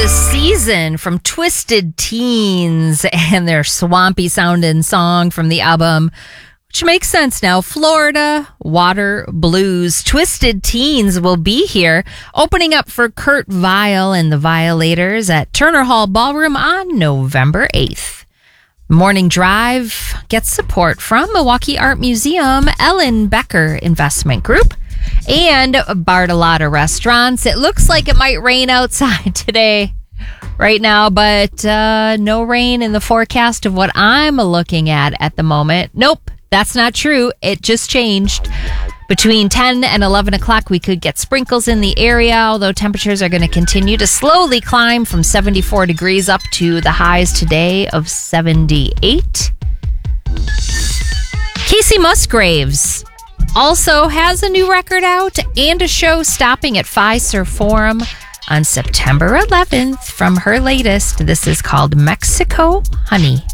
the Season from Twisted Teens and their swampy sounding song from the album, which makes sense now, Florida Water Blues. Twisted Teens will be here, opening up for Kurt Vile and the Violators at Turner Hall Ballroom on November 8th. Morning Drive gets support from Milwaukee Art Museum, Ellen Becker Investment Group, and Bartolotta Restaurants. It looks like it might rain outside today right now, but no rain in the forecast of what I'm looking at the moment. Nope, that's not true. It just changed. Between 10 and 11 o'clock, we could get sprinkles in the area, although temperatures are going to continue to slowly climb from 74 degrees up to the highs today of 78. Casey Musgraves also has a new record out and a show stopping at Fiserv Forum on September 11th from her latest. This is called Mexico Honey.